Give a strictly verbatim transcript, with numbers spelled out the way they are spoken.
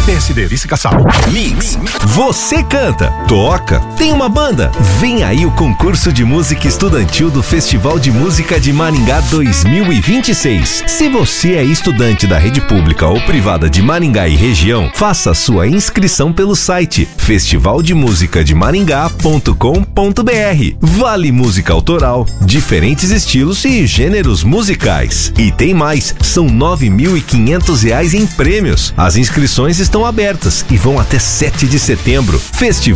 P S D, vice-caçado. Mix. Você canta, toca, tem uma banda. Vem aí o concurso de música estudantil do Festival de Música de Maringá dois mil e vinte e seis. Se você é estudante da rede pública ou privada de Maringá e região, faça sua inscrição pelo site festival de música de maringá ponto com ponto br. Vale música autoral, diferentes estilos e gêneros musicais. E tem mais, são nove mil e quinhentos reais em prêmios. As inscrições estão abertas e vão até sete de setembro. Festival